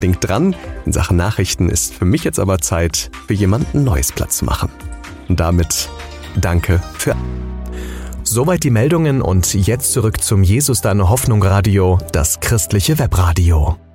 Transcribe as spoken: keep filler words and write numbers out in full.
Denkt dran, in Sachen Nachrichten ist für mich jetzt aber Zeit, für jemanden Neues Platz zu machen. Und damit danke für... Soweit die Meldungen und jetzt zurück zum Jesus Deine Hoffnung Radio, das christliche Webradio.